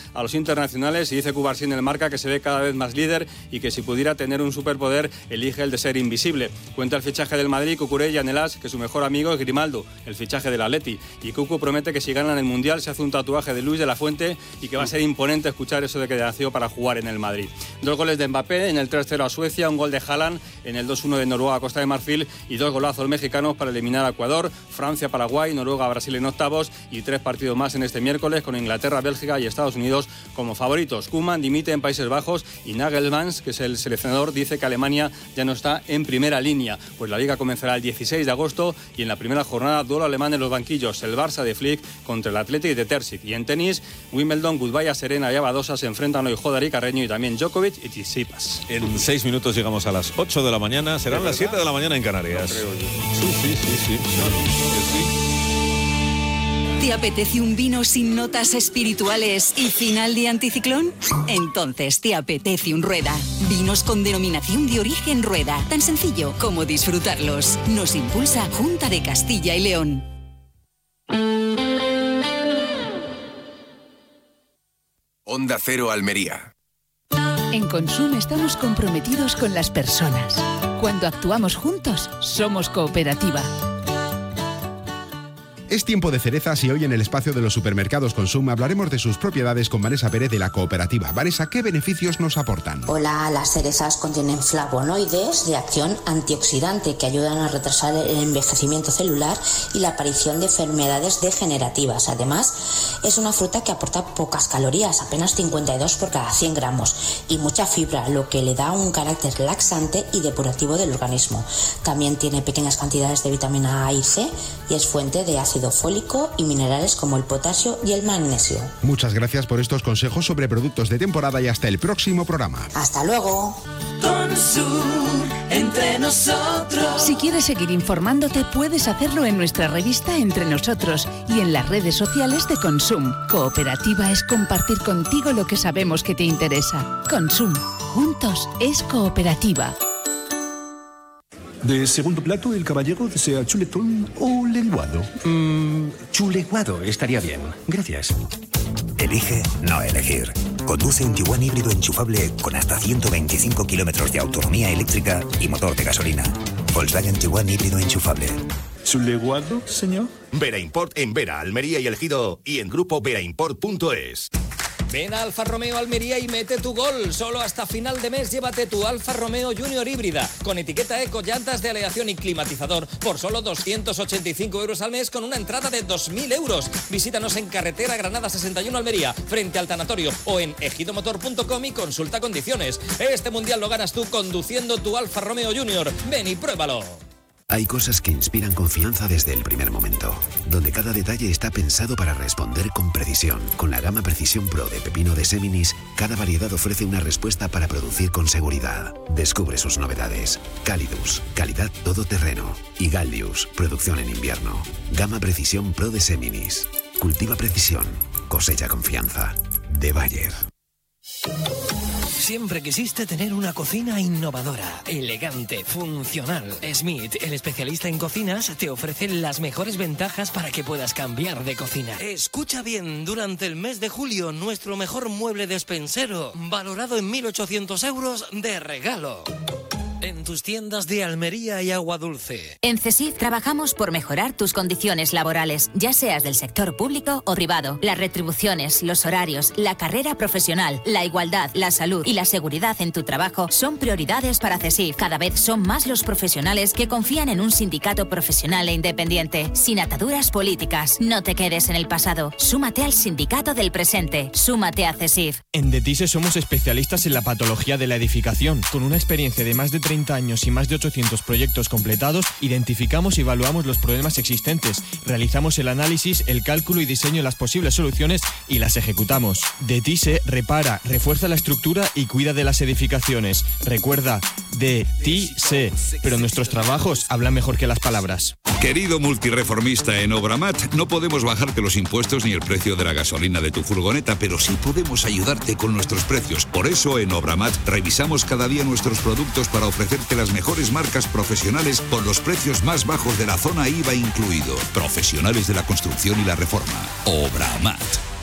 a los internacionales y dice Cubarsí en el Marca que se ve cada vez más líder y que si pudiera tener un superpoder elige el de ser invisible. Cuenta el fichaje del Madrid, Cucurella en el AS, que su mejor amigo es Grimaldo, el fichaje del Atleti, y Cucu promete que si ganan el Mundial se hace un tatuaje de Luis de la Fuente y que va a ser imponente escuchar eso de que nació para jugar en el Madrid. 2 goles de Mbappé en el 3-0 a Suecia, un gol de Haaland en el 2-1 de Noruega a Costa de Marfil y 2 golazos mexicanos para eliminar a Ecuador, Francia, Paraguay, Noruega, Brasil en octavos y 3 partidos más en este miércoles con Inglaterra, Bélgica y Estados Unidos como favoritos. Koeman dimite en Países Bajos y Nagelsmann, que es el seleccionador, dice que Alemania ya no está en primera línea, pues la Liga comenzará el 16 de agosto y en la primera jornada duelo alemán en los banquillos, el Barça de Flick contra el Athletic de Terzic. Y en tenis, Wimbledon, Goodbye a Serena y a Badosa se enfrentan hoy Joder y Carreño y también Djokovic y Tsitsipas. En 6 minutos llegamos a las 8 de la mañana, serán las 7 de la mañana en Canarias. No creo yo. Sí. ¿Te apetece un vino sin notas espirituales y final de anticiclón? Entonces te apetece un Rueda. Vinos con denominación de origen Rueda. Tan sencillo como disfrutarlos. Nos impulsa Junta de Castilla y León. Onda Cero Almería. En Consum estamos comprometidos con las personas. Cuando actuamos juntos, somos cooperativa. Es tiempo de cerezas y hoy en el espacio de los supermercados Consum hablaremos de sus propiedades con Vanessa Pérez de la cooperativa. Vanessa, ¿qué beneficios nos aportan? Hola, las cerezas contienen flavonoides de acción antioxidante que ayudan a retrasar el envejecimiento celular y la aparición de enfermedades degenerativas. Además, es una fruta que aporta pocas calorías, apenas 52 por cada 100 gramos, y mucha fibra, lo que le da un carácter laxante y depurativo del organismo. También tiene pequeñas cantidades de vitamina A y C y es fuente de ácido fólico y minerales como el potasio y el magnesio. Muchas gracias por estos consejos sobre productos de temporada y hasta el próximo programa. ¡Hasta luego! Consum, entre nosotros. Si quieres seguir informándote, puedes hacerlo en nuestra revista Entre Nosotros y en las redes sociales de Consum. Cooperativa es compartir contigo lo que sabemos que te interesa. Consum, juntos es cooperativa. De segundo plato, el caballero desea chuletón o lenguado. Chuleguado estaría bien. Gracias. Elige no elegir. Conduce un Tiguan híbrido enchufable con hasta 125 kilómetros de autonomía eléctrica y motor de gasolina. Volkswagen Tiguan híbrido enchufable. ¿Chuleguado, señor? Vera Import en Vera, Almería y El Ejido y en grupo veraimport.es. Ven a Alfa Romeo Almería y mete tu gol. Solo hasta final de mes llévate tu Alfa Romeo Junior híbrida con etiqueta eco, llantas de aleación y climatizador por solo 285 euros al mes con una entrada de 2.000 euros. Visítanos en carretera Granada 61 Almería, frente al tanatorio, o en ejidomotor.com y consulta condiciones. Este mundial lo ganas tú conduciendo tu Alfa Romeo Junior. Ven y pruébalo. Hay cosas que inspiran confianza desde el primer momento, donde cada detalle está pensado para responder con precisión. Con la gama Precisión Pro de pepino de Seminis, cada variedad ofrece una respuesta para producir con seguridad. Descubre sus novedades. Calidus, calidad todoterreno. Y Galdius, producción en invierno. Gama Precisión Pro de Seminis. Cultiva precisión, cosecha confianza. De Bayer. Siempre quisiste tener una cocina innovadora, elegante, funcional. Smith, el especialista en cocinas, te ofrece las mejores ventajas para que puedas cambiar de cocina. Escucha bien, durante el mes de julio, nuestro mejor mueble despensero, valorado en 1.800 euros de regalo. En tus tiendas de Almería y Agua Dulce. En CESIF trabajamos por mejorar tus condiciones laborales, ya seas del sector público o privado. Las retribuciones, los horarios, la carrera profesional, la igualdad, la salud y la seguridad en tu trabajo son prioridades para CESIF. Cada vez son más los profesionales que confían en un sindicato profesional e independiente, sin ataduras políticas. No te quedes en el pasado. Súmate al sindicato del presente. Súmate a CESIF. En DETISE somos especialistas en la patología de la edificación. Con una experiencia de más de 30 años y más de 800 proyectos completados, identificamos y evaluamos los problemas existentes, realizamos el análisis, el cálculo y diseño de las posibles soluciones y las ejecutamos. DETISE repara, refuerza la estructura y cuida de las edificaciones. Recuerda, DETISE, pero nuestros trabajos hablan mejor que las palabras. Querido multireformista, en Obramat no podemos bajarte los impuestos ni el precio de la gasolina de tu furgoneta, pero sí podemos ayudarte con nuestros precios. Por eso en Obramat revisamos cada día nuestros productos para ofrecerte las mejores marcas profesionales con los precios más bajos de la zona IVA incluido. Profesionales de la construcción y la reforma. Obramat.